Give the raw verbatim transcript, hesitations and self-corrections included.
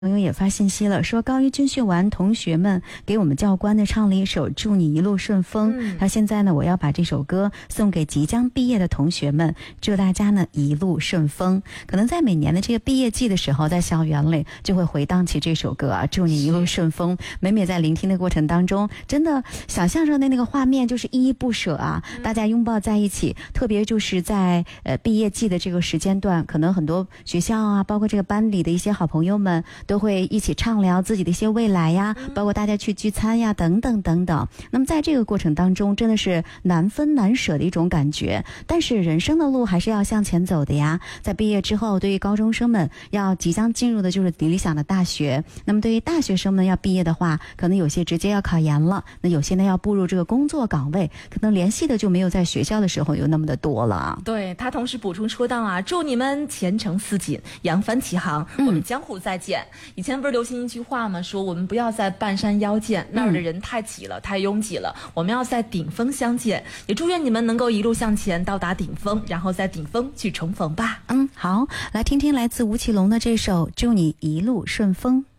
朋友也发信息了，说高一军训完，同学们给我们教官呢唱了一首《祝你一路顺风》。嗯、他现在呢，我要把这首歌送给即将毕业的同学们，祝大家呢一路顺风。可能在每年的这个毕业季的时候，在校园里就会回荡起这首歌啊，《祝你一路顺风》。每每在聆听的过程当中，真的想象中的那个画面就是依依不舍啊，嗯、大家拥抱在一起。特别就是在呃毕业季的这个时间段，可能很多学校啊，包括这个班里的一些好朋友们。都会一起畅聊自己的一些未来呀，包括大家去聚餐呀，等等等等。那么在这个过程当中，真的是难分难舍的一种感觉。但是人生的路还是要向前走的呀。在毕业之后，对于高中生们要即将进入的就是理想的大学。那么对于大学生们要毕业的话，可能有些直接要考研了，那有些呢要步入这个工作岗位，可能联系的就没有在学校的时候有那么的多了。 对，他同时补充说到啊，祝你们前程似锦，扬帆起航，嗯、我们江湖再见。以前不是流行一句话吗？说我们不要在半山腰见，那儿的人太挤了，太拥挤了。我们要在顶峰相见。也祝愿你们能够一路向前，到达顶峰，然后在顶峰去重逢吧。 嗯，好，来听听来自吴奇隆的这首《祝你一路顺风》。